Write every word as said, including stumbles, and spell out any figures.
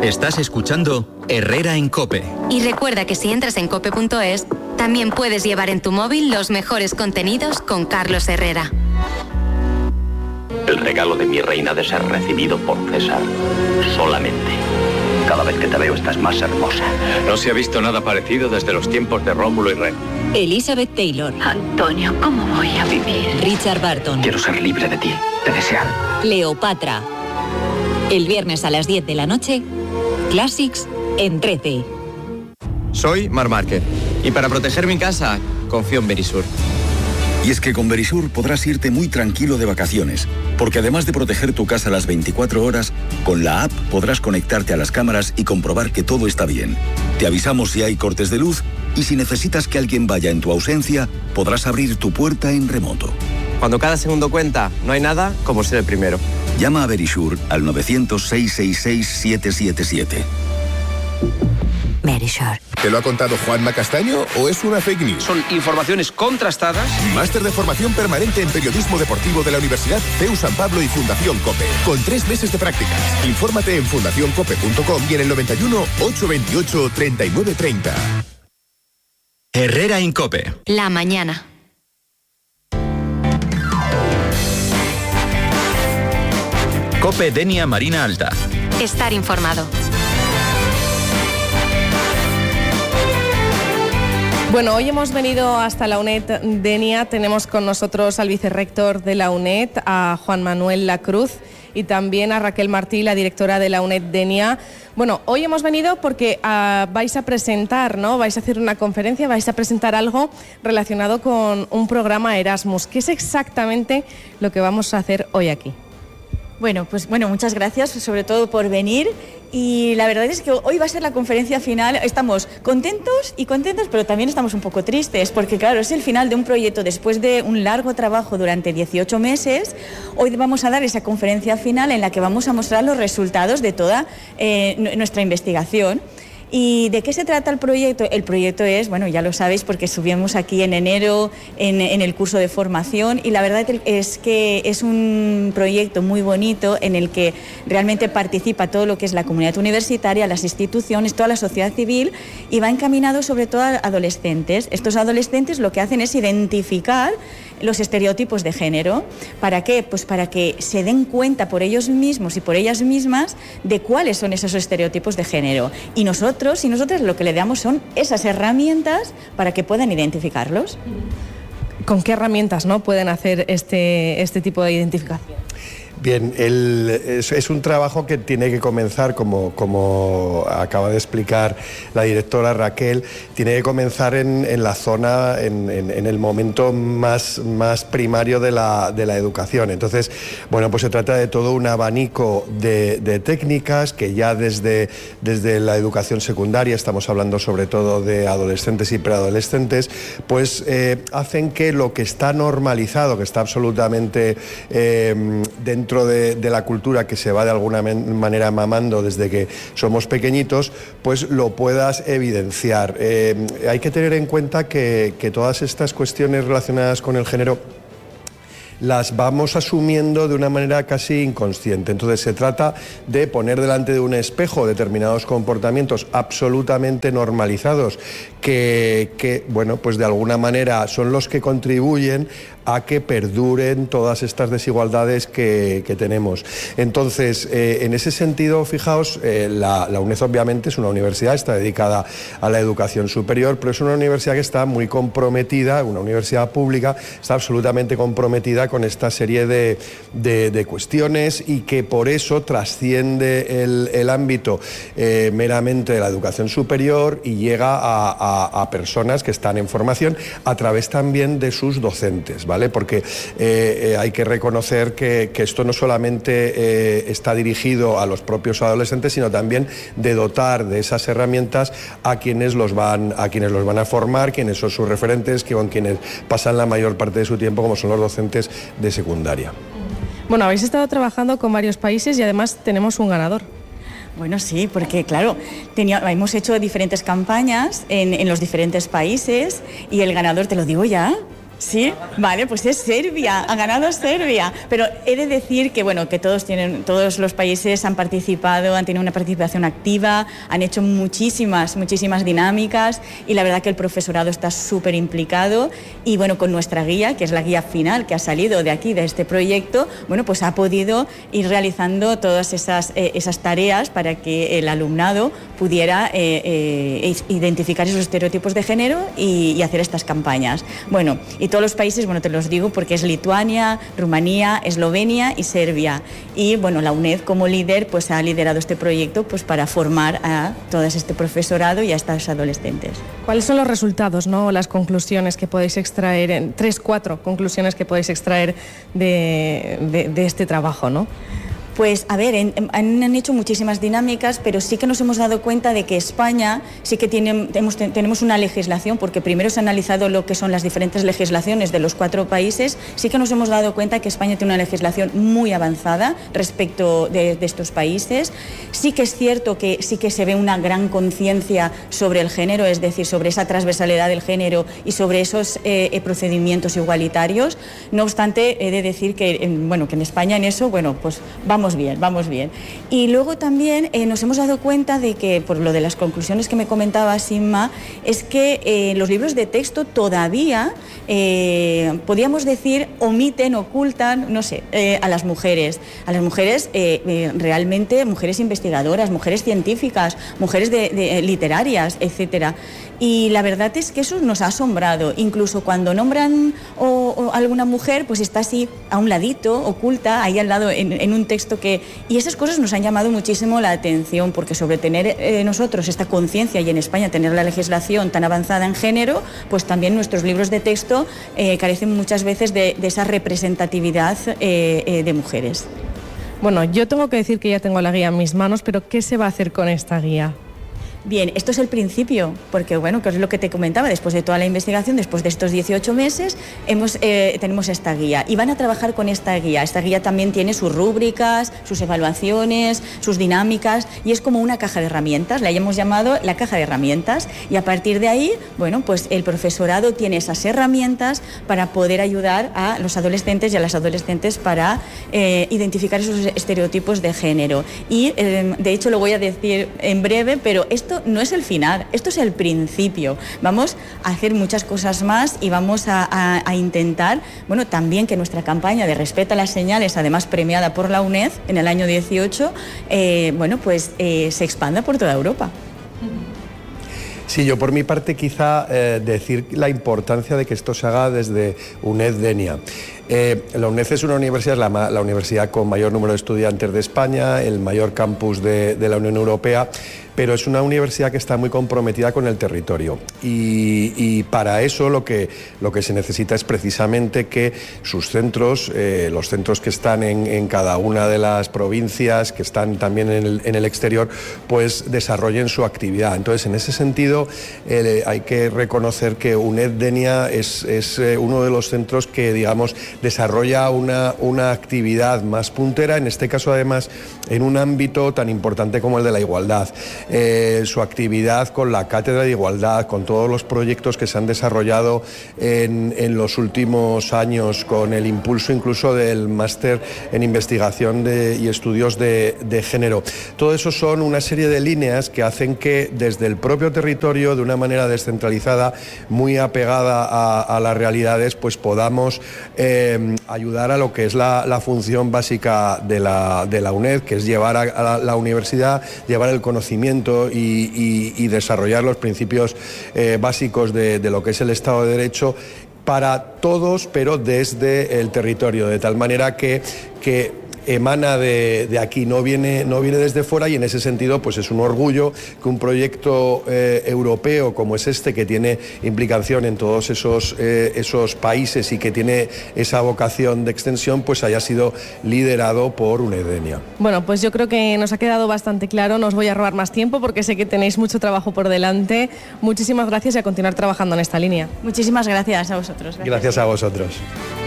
Estás escuchando Herrera en COPE. Y recuerda que si entras en cope punto es, también puedes llevar en tu móvil los mejores contenidos con Carlos Herrera. El regalo de mi reina de ser recibido por César. Solamente. Cada vez que te veo estás más hermosa. No se ha visto nada parecido desde los tiempos de Rómulo y Remo. Elizabeth Taylor. Antonio, ¿cómo voy a vivir? Richard Burton. Quiero ser libre de ti, de desear. Cleopatra. El viernes a las diez de la noche, Classics en trece. Soy Marc Márquez y para proteger mi casa confío en Verisur. Y es que con Verisur podrás irte muy tranquilo de vacaciones, porque además de proteger tu casa las veinticuatro horas, con la app podrás conectarte a las cámaras y comprobar que todo está bien. Te avisamos si hay cortes de luz y si necesitas que alguien vaya en tu ausencia, podrás abrir tu puerta en remoto. Cuando cada segundo cuenta, no hay nada como ser el primero. Llama a Verisur al novecientos, seiscientos sesenta y seis, setecientos setenta y siete. Verisur. ¿Te lo ha contado Juanma Castaño o es una fake news? Son informaciones contrastadas. Máster de formación permanente en periodismo deportivo de la Universidad C E U San Pablo y Fundación COPE. Con tres meses de prácticas. Infórmate en fundación cope punto com y en el noventa y uno, ochocientos veintiocho, treinta y nueve treinta. Herrera en COPE. La mañana. COPE Denia Marina Alta. Estar informado. Bueno, hoy hemos venido hasta la UNED Denia. Tenemos con nosotros al vicerrector de la UNED, a Juan Manuel Lacruz, y también a Raquel Martí, la directora de la UNED Denia. Bueno, hoy hemos venido porque uh, vais a presentar, ¿no? Vais a hacer una conferencia, vais a presentar algo relacionado con un programa Erasmus. ¿Qué es exactamente lo que vamos a hacer hoy aquí? Bueno, pues bueno, muchas gracias sobre todo por venir. Y la verdad es que hoy va a ser la conferencia final. Estamos contentos y contentos, pero también estamos un poco tristes, porque claro, es el final de un proyecto después de un largo trabajo durante dieciocho meses. Hoy vamos a dar esa conferencia final en la que vamos a mostrar los resultados de toda eh, nuestra investigación. ¿Y de qué se trata el proyecto? El proyecto es, bueno, ya lo sabéis porque subimos aquí en enero en, en el curso de formación, y la verdad es que es un proyecto muy bonito en el que realmente participa todo lo que es la comunidad universitaria, las instituciones, toda la sociedad civil, y va encaminado sobre todo a adolescentes. Estos adolescentes lo que hacen es identificar los estereotipos de género. ¿Para qué? Pues para que se den cuenta por ellos mismos y por ellas mismas de cuáles son esos estereotipos de género. Y nosotros y nosotras lo que le damos son esas herramientas para que puedan identificarlos. ¿Con qué herramientas, no, pueden hacer este, este tipo de identificación? Bien, el, es, es un trabajo que tiene que comenzar, como, como acaba de explicar la directora Raquel, tiene que comenzar en, en la zona, en, en, en el momento más, más primario de la, de la educación. Entonces, bueno, pues se trata de todo un abanico de, de técnicas que ya desde, desde la educación secundaria, estamos hablando sobre todo de adolescentes y preadolescentes, pues eh, hacen que lo que está normalizado, que está absolutamente eh, dentro De, de la cultura, que se va de alguna manera mamando desde que somos pequeñitos, pues lo puedas evidenciar. Eh, hay que tener en cuenta que, que todas estas cuestiones relacionadas con el género las vamos asumiendo de una manera casi inconsciente. Entonces se trata de poner delante de un espejo determinados comportamientos absolutamente normalizados que, que bueno, pues de alguna manera son los que contribuyen a que perduren todas estas desigualdades que, que tenemos. Entonces, eh, en ese sentido, fijaos, eh, la, la UNED obviamente es una universidad, está dedicada a la educación superior, pero es una universidad que está muy comprometida, una universidad pública, está absolutamente comprometida con esta serie de, de, de cuestiones, y que por eso trasciende el, el ámbito eh, meramente de la educación superior y llega a, a, a personas que están en formación a través también de sus docentes, ¿vale? Porque eh, eh, hay que reconocer que, que esto no solamente eh, está dirigido a los propios adolescentes, sino también de dotar de esas herramientas a quienes los van a quienes los van a formar, quienes son sus referentes, que con quienes pasan la mayor parte de su tiempo, como son los docentes de secundaria. Bueno, habéis estado trabajando con varios países y además tenemos un ganador. Bueno, sí, porque claro, tenía, hemos hecho diferentes campañas en, en los diferentes países, y el ganador, te lo digo ya. Sí, vale, pues es Serbia, ha ganado Serbia. Pero he de decir que, bueno, que todos tienen, todos los países han participado, han tenido una participación activa, han hecho muchísimas, muchísimas dinámicas y la verdad que el profesorado está súper implicado y, bueno, con nuestra guía, que es la guía final que ha salido de aquí, de este proyecto, bueno, pues ha podido ir realizando todas esas, eh, esas tareas para que el alumnado pudiera eh, eh, identificar esos estereotipos de género y, y hacer estas campañas. Bueno, y todos los países, bueno, te los digo porque es Lituania, Rumanía, Eslovenia y Serbia. Y, bueno, la UNED como líder pues ha liderado este proyecto pues para formar a todo este profesorado y a estas adolescentes. ¿Cuáles son los resultados, no, las conclusiones que podéis extraer, en, tres, cuatro conclusiones que podéis extraer de, de, de este trabajo, no? Pues a ver, en, en, han hecho muchísimas dinámicas, pero sí que nos hemos dado cuenta de que España sí que tiene, tenemos, tenemos una legislación, porque primero se ha analizado lo que son las diferentes legislaciones de los cuatro países, sí que nos hemos dado cuenta que España tiene una legislación muy avanzada respecto de, de estos países. Sí que es cierto que sí que se ve una gran conciencia sobre el género, es decir, sobre esa transversalidad del género y sobre esos eh, procedimientos igualitarios. No obstante, he de decir que, en, bueno, que en España en eso, bueno, pues vamos Vamos bien, vamos bien. Y luego también eh, nos hemos dado cuenta de que, por lo de las conclusiones que me comentaba Simma, es que eh, los libros de texto todavía, eh, podríamos decir, omiten, ocultan, no sé, eh, a las mujeres. A las mujeres eh, eh, realmente, mujeres investigadoras, mujeres científicas, mujeres de, de, literarias, etcétera. Y la verdad es que eso nos ha asombrado. Incluso cuando nombran o, o alguna mujer, pues está así a un ladito, oculta, ahí al lado en, en un texto que... Y esas cosas nos han llamado muchísimo la atención, porque sobre tener eh, nosotros esta conciencia y en España tener la legislación tan avanzada en género, pues también nuestros libros de texto eh, carecen muchas veces de, de esa representatividad eh, eh, de mujeres. Bueno, yo tengo que decir que ya tengo la guía en mis manos, pero ¿qué se va a hacer con esta guía? Bien, esto es el principio, porque bueno, que es lo que te comentaba, después de toda la investigación, después de estos dieciocho meses, hemos, eh, tenemos esta guía y van a trabajar con esta guía. Esta guía también tiene sus rúbricas, sus evaluaciones, sus dinámicas y es como una caja de herramientas, la hemos llamado la caja de herramientas y a partir de ahí, bueno, pues el profesorado tiene esas herramientas para poder ayudar a los adolescentes y a las adolescentes para eh, identificar esos estereotipos de género. Y eh, de hecho lo voy a decir en breve, pero esto no es el final, esto es el principio. Vamos a hacer muchas cosas más y vamos a, a, a intentar, bueno, también que nuestra campaña de Respeta las Señales, además premiada por la UNED en el año dieciocho, eh, bueno, pues eh, se expanda por toda Europa. Sí, yo por mi parte quizá eh, decir la importancia de que esto se haga desde UNED Denia. Eh, la UNED es una universidad, la, la universidad con mayor número de estudiantes de España, el mayor campus de, de la Unión Europea, pero es una universidad que está muy comprometida con el territorio y, y para eso lo que, lo que se necesita es precisamente que sus centros, eh, los centros que están en, en cada una de las provincias, que están también en el, en el exterior, pues desarrollen su actividad. Entonces, en ese sentido, eh, hay que reconocer que UNED Denia es, es eh, uno de los centros que, digamos, desarrolla una, una actividad más puntera, en este caso además en un ámbito tan importante como el de la igualdad. Eh, su actividad con la Cátedra de Igualdad, con todos los proyectos que se han desarrollado en, en los últimos años, con el impulso incluso del máster en investigación de, y estudios de, de género. Todo eso son una serie de líneas que hacen que desde el propio territorio, de una manera descentralizada, muy apegada a, a las realidades, pues podamos eh, ayudar a lo que es la, la función básica de la, de la UNED, que es llevar a, a la, la universidad, llevar el conocimiento Y, y, y desarrollar los principios eh, básicos de, de lo que es el Estado de Derecho para todos, pero desde el territorio, de tal manera que, que emana de, de aquí, no viene, no viene desde fuera y en ese sentido pues es un orgullo que un proyecto eh, europeo como es este, que tiene implicación en todos esos, eh, esos países y que tiene esa vocación de extensión, pues haya sido liderado por UNED Denia. Bueno, pues yo creo que nos ha quedado bastante claro, no os voy a robar más tiempo porque sé que tenéis mucho trabajo por delante. Muchísimas gracias y a continuar trabajando en esta línea. Muchísimas gracias a vosotros. Gracias, gracias a vosotros.